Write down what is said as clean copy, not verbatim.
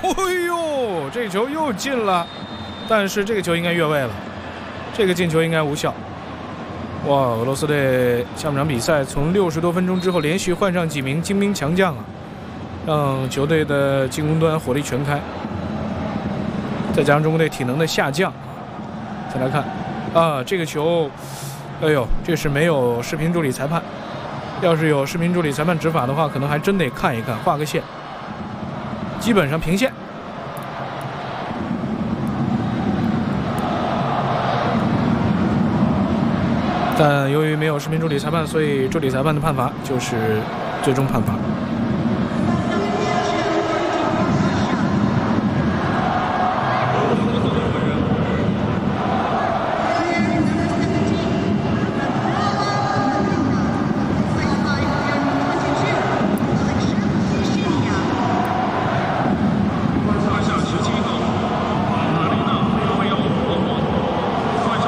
哎呦，这球又进了，但是这个球应该越位了，这个进球应该无效。哇，俄罗斯队下半场比赛从60多分钟之后连续换上几名精兵强将啊，让球队的进攻端火力全开。再加上中国队体能的下降，再来看啊，这个球，哎呦，这是没有视频助理裁判，要是有视频助理裁判执法的话，可能还真得看一看，画个线，基本上平线。但由于没有视频助理裁判，所以助理裁判的判罚就是最终判罚。